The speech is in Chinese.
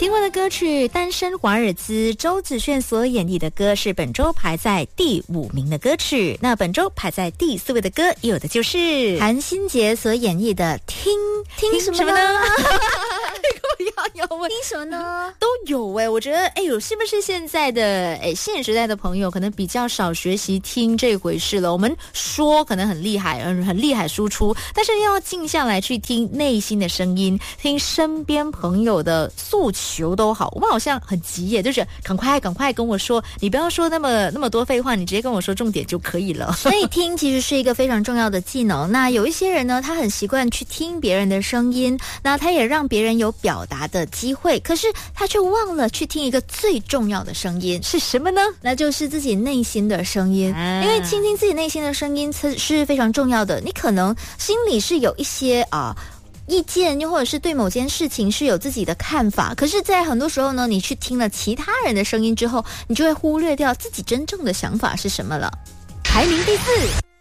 听过的歌曲《单身华尔兹》，周子炫所演绎的歌是本周排在第5名的歌曲。那本周排在第4位的歌，有的就是韩新杰所演绎的听什么呢？要问听什么呢？ 都有我觉得是不是现在的现时代的朋友可能比较少学习听这回事了？我们说可能很厉害，很厉害输出，但是要静下来去听内心的声音，听身边朋友的诉求都好。我们好像很急耶，就是赶快跟我说，你不要说那么多废话，你直接跟我说重点就可以了。 所以听其实是一个非常重要的技能。那有一些人呢，他很习惯去听别人的声音，那他也让别人有表达的机会，可是他却忘了去听一个最重要的声音， 是什么呢？ 那就是自己内心的声音。因为倾听自己内心的声音是非常重要的。你可能心里是有一些意见，又或者是对某件事情是有自己的看法，可是在很多时候呢，你去听了其他人的声音之后，你就会忽略掉自己真正的想法是什么了。 排名第4。